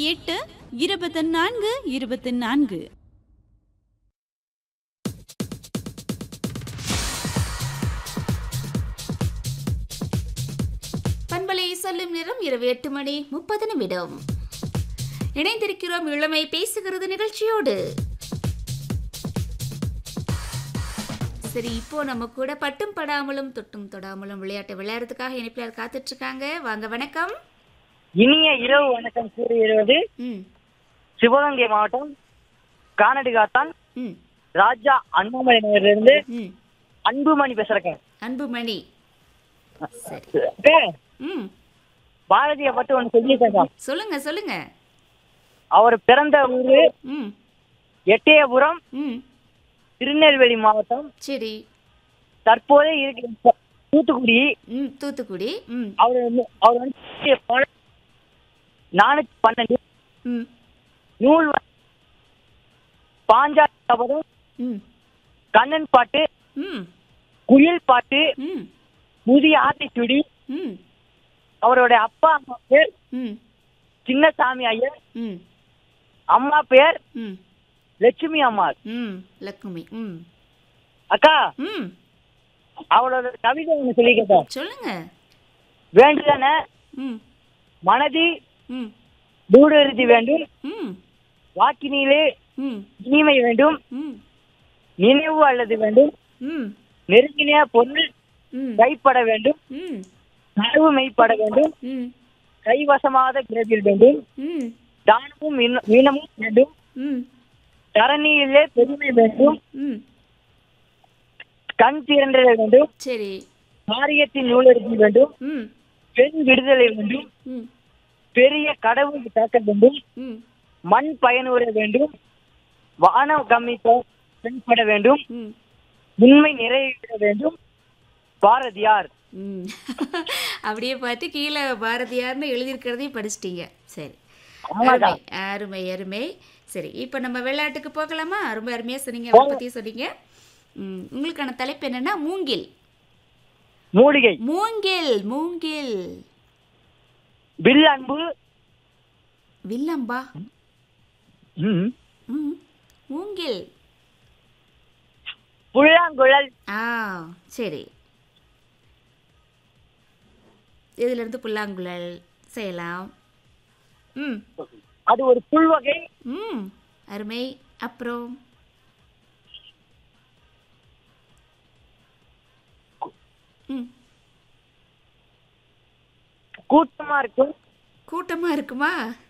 8 24 24. பண்பலை சொல்லும் நேரம் இரவு 8:30. இணைந்திருக்கிறோம் இளமை பேசுகிறது நிகழ்ச்சியோடு. சரி, இப்போ நம்ம கூட பட்டும் படாமலும் தொட்டும் தொடாமலும் விளையாட்டை விளையாடுறதுக்காக இணைப்பில் காத்துட்டு இருக்காங்க. வாங்க, வணக்கம். இனிய இரவு வணக்கம் கூறுகிறது சிவகங்கை மாவட்டம் கானடிகாத்தான் ராஜா அண்ணாமலை நகரிலிருந்து அன்புமணி பேசுறேன். அன்புமணி, சரி. பாரதிய பத்தி ஒன்று சொல்லியிருக்கேன். சொல்லுங்க சொல்லுங்க. அவர் பிறந்த ஊரு எட்டயபுரம், திருநெல்வேலி மாவட்டம். சரி. தற்போது இருக்கிற தூத்துக்குடி. தூத்துக்குடி. அவர் வந்து 412 நூல், பாஞ்சாலி சபதம், கண்ணன் பாட்டு, குயில் பாட்டு, புதிய ஆத்திச்சுடி. அவருடைய அப்பா அம்மா பேர் சின்னசாமி ஐயர், அம்மா பேர் லட்சுமி அம்மாள். லட்சுமி. அக்கா, அவளோட கவிதை ஒண்ணு சொல்லிக்கிட்டா. சொல்லுங்க. வேண்டுதன மனதி தூடறுதி வேண்டும், வாக்கினிலே இனிமை வேண்டும், நினைவு அல்லது வேண்டும், நெருங்கின பொருள் கைப்பட வேண்டும், நனவு மெய்ப்பட வேண்டும், கைவசமாத கிரதில் வேண்டும், தானமும் வீணமும் வேண்டும், தரணியிலே பெருமை வேண்டும், கண் திரண்டல வேண்டும், சரி, காரியத்தின் நூலறுதி வேண்டும், பெண் விடுதலை வேண்டும், பெரிய கடவுள் காக்க வேண்டும், மண் பயனுற வேண்டும், வானம் கம்மிப்பட பெண்பட வேண்டும், உண்மை நிறைவேற வேண்டும், பாரதியார். அப்படியே பார்த்து கீழே பாரதியார்னு எழுதியிருக்கிறதையும் படிச்சிட்டீங்க. சரி, அருமை அருமை. சரி, இப்போ நம்ம விளையாட்டுக்கு போகலாமா? ரொம்ப அருமையாக சொன்னீங்க, அதை பற்றி சொன்னீங்க. உங்களுக்கான தலைப்பு என்னன்னா மூங்கில். மூலிகை. மூங்கில். மூங்கில். வில் அன்பு. வில்லம்பா. மூங்கில். புல்லாங்குழல். சரி. இதுல இருந்து புல்லாங்குழல் செய்யலாம். அது ஒரு புல் வகை. அருமை. அப்புறம் கூட்டமா இருக்கும். கூட்டமா இருக்குமா?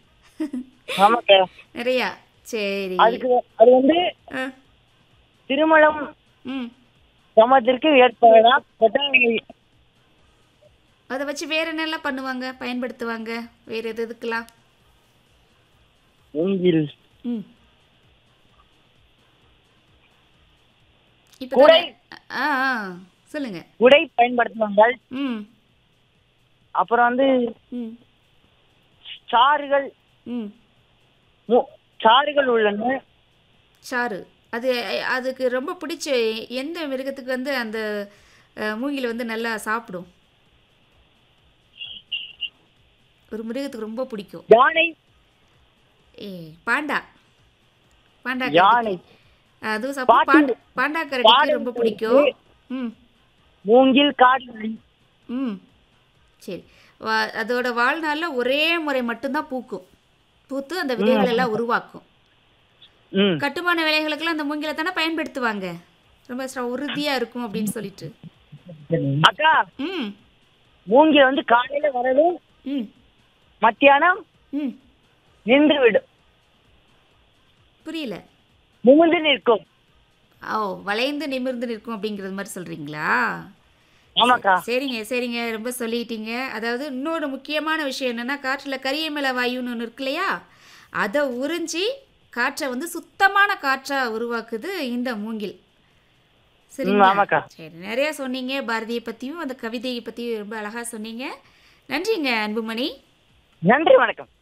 நிறையா. சரி. அது வந்து திருமணம் சமத்திற்கு ஏற்படலாம். அதை வச்சு வேற என்னெல்லாம் பண்ணுவாங்க, பயன்படுத்துவாங்க? வேற எதுக்கெல்லாம்? இப்ப சொல்லுங்க. உடை பயன்படுத்துவாங்க. அப்புறம் வந்து சாறுகள். சாறுகள் உள்ளன. சாறு. அதுக்கு ரொம்ப பிடிச்ச எந்த மிருகத்துக்கு வந்து அந்த மூங்கில் வந்து நல்லா சாப்பிடும்? ஒரு மிருகத்துக்கு ரொம்ப பிடிக்கும். யானை. பாண்டா. பாண்டா. யானை. அதுவும் சாப்பிடும். பாண்டா கரடிக்கு ரொம்ப பிடிக்கும். மூங்கில் காடு. சரி. அதோட வாழ்நாளில் ஒரே முறை மட்டும்தான் பூக்கும். பூத்து அந்த விதைகள் எல்லாம் உருவாக்கும். கட்டுமான வேலைகளுக்கெல்லாம் அந்த மூங்கிலை தானே பயன்படுத்துவாங்க, ரொம்ப உறுதியா இருக்கும் அப்படின்னு சொல்லிட்டு. அக்கா, மூங்கில் வந்து காலையில வரணும், மத்தியானம் நின்று விடும். புரியல. நிமிர்ந்து நிற்கும். வளைந்து நிமிர்ந்து நிற்கும் அப்படிங்கிறது மாதிரி சொல்றீங்களா? ஆமாக்கா. சரிங்க சரிங்க, ரொம்ப சொல்லிட்டீங்க. அதாவது இன்னொரு முக்கியமான விஷயம் என்னன்னா, காற்றுல கரியமில வாயுன்னு ஒன்று இருக்கு இல்லையா, அதை உறிஞ்சி காற்றை வந்து சுத்தமான காற்றா உருவாக்குது இந்த மூங்கில். சரிங்களா? சரி, நிறைய சொன்னீங்க. பாரதியை பற்றியும் அந்த கவிதையை பற்றியும் ரொம்ப அழகாக சொன்னீங்க. நன்றிங்க அன்புமணி. நன்றி, வணக்கம்.